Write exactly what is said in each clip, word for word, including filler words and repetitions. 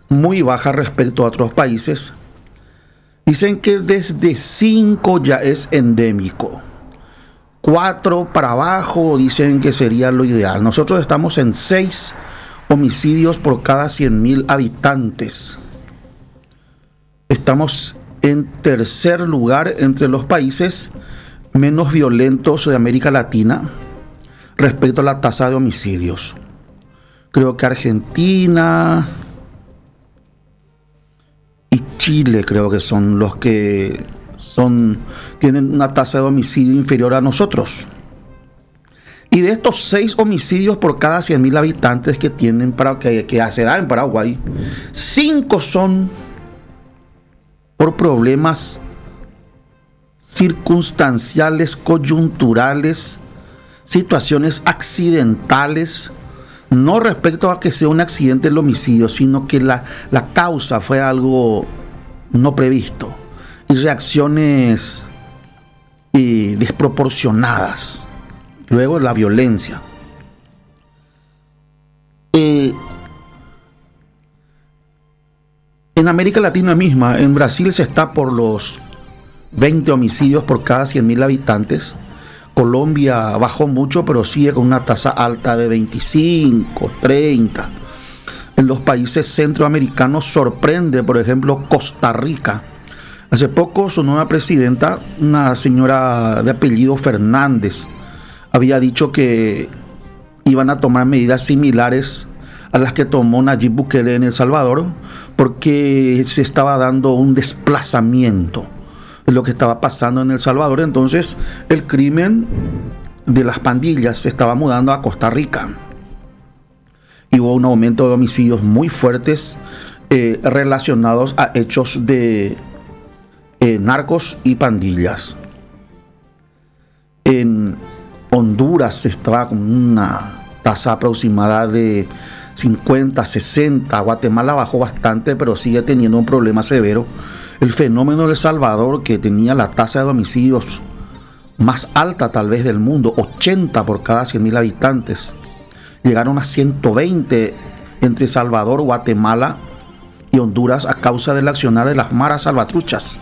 muy baja respecto a otros países. Dicen que desde cinco ya es endémico. cuatro para abajo dicen que sería lo ideal. Nosotros estamos en seis homicidios por cada cien mil habitantes. Estamos en tercer lugar entre los países menos violentos de América Latina respecto a la tasa de homicidios. Creo que Argentina y Chile creo que son los que son, tienen una tasa de homicidio inferior a nosotros. Y de estos seis homicidios por cada cien mil habitantes que tienen para, que, que se da en Paraguay, cinco son por problemas circunstanciales, coyunturales, situaciones accidentales, no respecto a que sea un accidente el homicidio, sino que la, la causa fue algo no previsto y reacciones eh, desproporcionadas. Luego la violencia. Eh, en América Latina misma, en Brasil se está por los veinte homicidios por cada cien mil habitantes. Colombia bajó mucho, pero sigue con una tasa alta de veinticinco, treinta. En los países centroamericanos sorprende, por ejemplo, Costa Rica. Hace poco su nueva presidenta, una señora de apellido Fernández, había dicho que iban a tomar medidas similares a las que tomó Nayib Bukele en El Salvador, porque se estaba dando un desplazamiento de lo que estaba pasando en El Salvador. Entonces el crimen de las pandillas se estaba mudando a Costa Rica y hubo un aumento de homicidios muy fuertes eh, relacionados a hechos de eh, narcos y pandillas. En Honduras estaba con una tasa aproximada de cincuenta, sesenta. Guatemala bajó bastante, pero sigue teniendo un problema severo. El fenómeno de El Salvador, que tenía la tasa de homicidios más alta tal vez del mundo, ochenta por cada cien mil habitantes, llegaron a ciento veinte entre Salvador, Guatemala y Honduras a causa del accionar de las maras salvatruchas.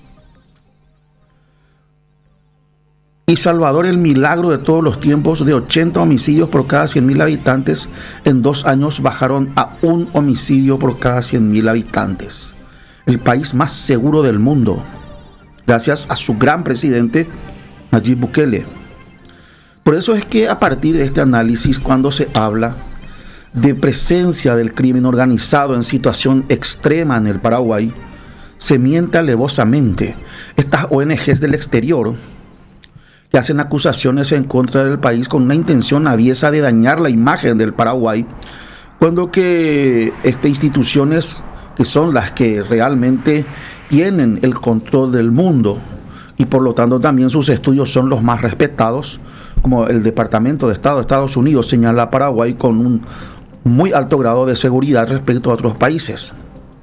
Y Salvador, el milagro de todos los tiempos, de ochenta homicidios por cada cien mil habitantes, en dos años bajaron a un homicidio por cada cien mil habitantes. El país más seguro del mundo, gracias a su gran presidente, Nayib Bukele. Por eso es que a partir de este análisis, cuando se habla de presencia del crimen organizado en situación extrema en el Paraguay, se miente alevosamente. Estas O N Ges del exterior, que hacen acusaciones en contra del país con una intención aviesa de dañar la imagen del Paraguay, cuando que este, instituciones que son las que realmente tienen el control del mundo y por lo tanto también sus estudios son los más respetados, como el Departamento de Estado de Estados Unidos señala a Paraguay con un muy alto grado de seguridad respecto a otros países.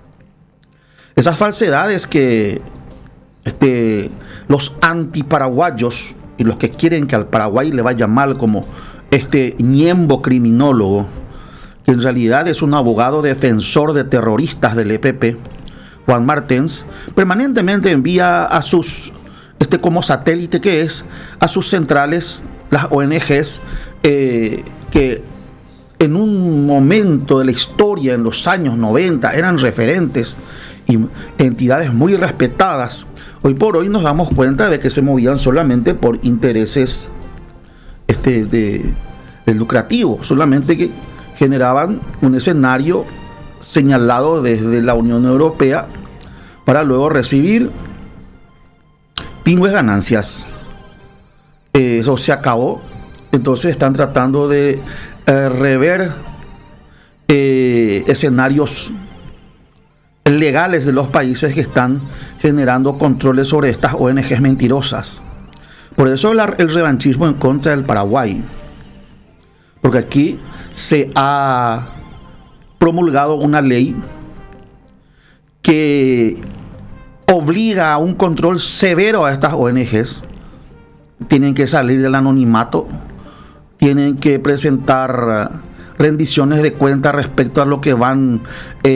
Esas falsedades que este, los antiparaguayos y los que quieren que al Paraguay le vaya mal, como este ñembo criminólogo, que en realidad es un abogado defensor de terroristas del E P P, Juan Martens, permanentemente envía a sus, este como satélite que es, a sus centrales, las O N Ges, eh, que en un momento de la historia, en los años noventa, eran referentes y entidades muy respetadas. Hoy por hoy nos damos cuenta de que se movían solamente por intereses este, de, de lucrativos, solamente que generaban un escenario señalado desde la Unión Europea para luego recibir pingües ganancias. Eh, eso se acabó. Entonces están tratando de eh, rever eh, escenarios legales de los países que están generando controles sobre estas O N Ges mentirosas. Por eso el, el revanchismo en contra del Paraguay, porque aquí se ha promulgado una ley que obliga a un control severo a estas O N Ges. Tienen que salir del anonimato, tienen que presentar rendiciones de cuentas respecto a lo que van eh,